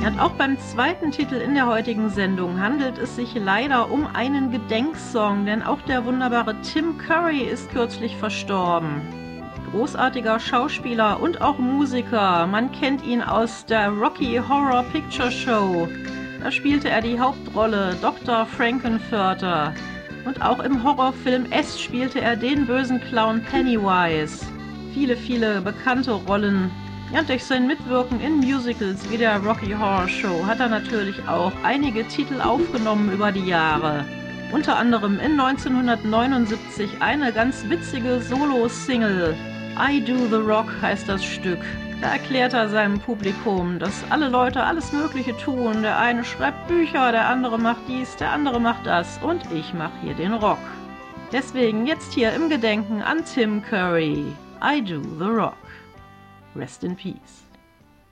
Und auch beim zweiten Titel in der heutigen Sendung handelt es sich leider um einen Gedenksong, denn auch der wunderbare Tim Curry ist kürzlich verstorben. Großartiger Schauspieler und auch Musiker. Man kennt ihn aus der Rocky Horror Picture Show. Da spielte er die Hauptrolle Dr. Frankenfurter. Und auch im Horrorfilm S spielte er den bösen Clown Pennywise. Viele, viele bekannte Rollen. Ja, und durch sein Mitwirken in Musicals wie der Rocky Horror Show hat er natürlich auch einige Titel aufgenommen über die Jahre. Unter anderem in 1979 eine ganz witzige Solo-Single. I Do the Rock heißt das Stück. Da erklärt er seinem Publikum, dass alle Leute alles Mögliche tun. Der eine schreibt Bücher, der andere macht dies, der andere macht das und ich mache hier den Rock. Deswegen jetzt hier im Gedenken an Tim Curry. I Do the Rock. Rest in peace.